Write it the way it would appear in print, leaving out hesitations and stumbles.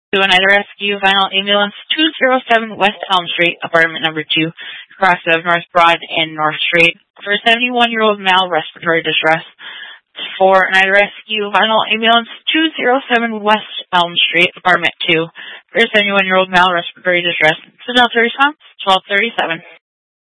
To an Rescue Vinyl Ambulance 207 West Elm Street, apartment number 2, cross of North Broad and North Street, for a 71-year-old male respiratory distress. For an Rescue Vinyl Ambulance 207 West Elm Street, apartment 2, for a 71-year-old male respiratory distress. So Delta response 1237.